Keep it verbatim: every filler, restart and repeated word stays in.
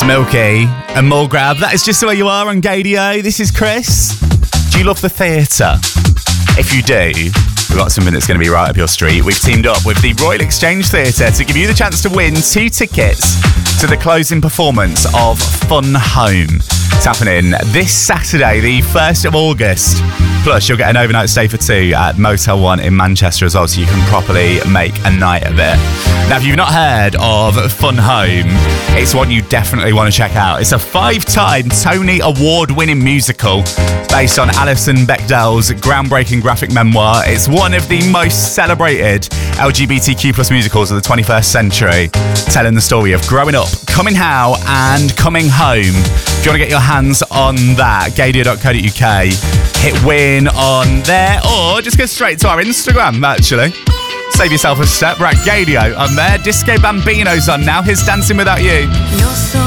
Milky and More Grab. That is just the way you are on Gadio. This is Chris. Do you love the theatre? If you do, we've got something that's going to be right up your street. We've teamed up with the Royal Exchange Theatre to give you the chance to win two tickets to the closing performance of Fun Home. It's happening this Saturday, the first of August. Plus, you'll get an overnight stay for two at Motel One in Manchester as well, so you can properly make a night of it. Now, if you've not heard of Fun Home, it's one you definitely want to check out. It's a five-time Tony Award-winning musical based on Alison Bechdel's groundbreaking graphic memoir. It's one of the most celebrated L G B T Q plus musicals of the twenty-first century, telling the story of growing up, coming how, and coming home. If you want to get your hands on that, gadio dot co dot uk, hit win on there, or just go straight to our Instagram, actually. Save yourself a step. We're at Gadio on there. Disco Bambino's on now. Here's Dancing Without You. You're so